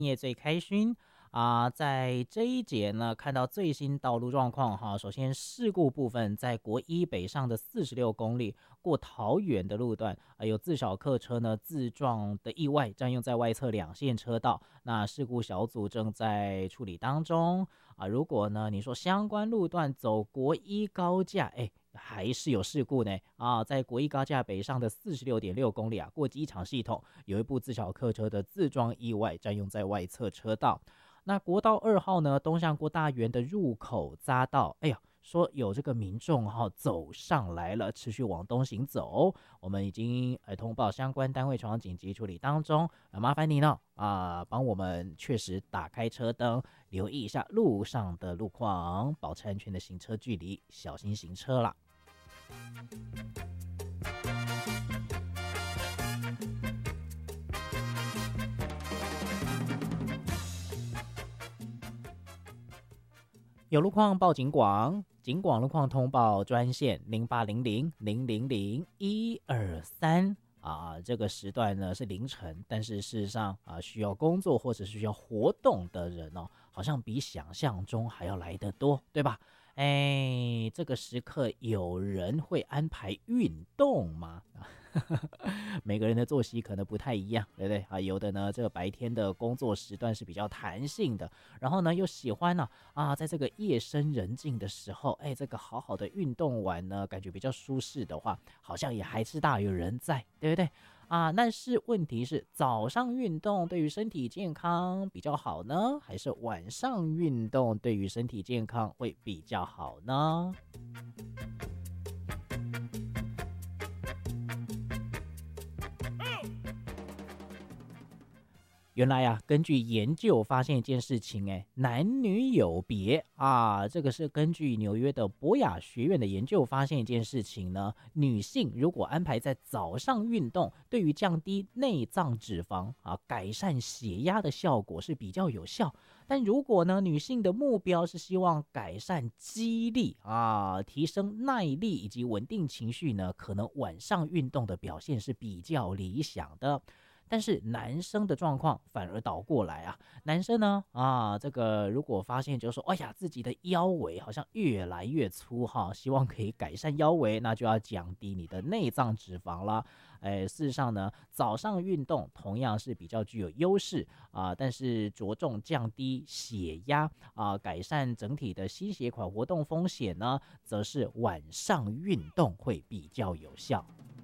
业最开心在这一节呢，看到最新道路状况哈。首先，事故部分，在国一北上的46公里过桃园的路段，有自小客车呢自撞的意外，占用在外侧两线车道。那事故小组正在处理当中如果呢你说相关路段走国一高架，还是有事故呢在国一高架北上的46.6公里过机场系统，有一部自小客车的自撞意外，占用在外侧车道。那国道2号呢，东向郭大园的入口匝道，说有这个民众走上来了，持续往东行走，我们已经通报相关单位前往紧急处理当中，麻烦你呢帮我们确实打开车灯，留意一下路上的路况，保持安全的行车距离，小心行车啦。有路况报警广，警广路况通报专线0800000123这个时段呢是凌晨，但是事实上需要工作或者是需要活动的人好像比想象中还要来得多，对吧？这个时刻有人会安排运动吗？每个人的作息可能不太一样，对不对有的呢，这个白天的工作时段是比较弹性的，然后呢又喜欢在这个夜深人静的时候，这个好好的运动完呢，感觉比较舒适的话，好像也还是大有人在，对不对但是问题是，早上运动对于身体健康比较好呢，还是晚上运动对于身体健康会比较好呢？原来根据研究发现一件事情，男女有别这个是根据纽约的博雅学院的研究发现一件事情呢，女性如果安排在早上运动，对于降低内脏脂肪改善血压的效果是比较有效。但如果呢，女性的目标是希望改善肌力提升耐力以及稳定情绪呢，可能晚上运动的表现是比较理想的。但是男生的状况反而倒过来男生呢这个如果发现就是说自己的腰围好像越来越粗希望可以改善腰围，那就要降低你的内脏脂肪啦。事实上呢，早上运动同样是比较具有优势但是着重降低血压改善整体的心血管活动风险呢，则是晚上运动会比较有效。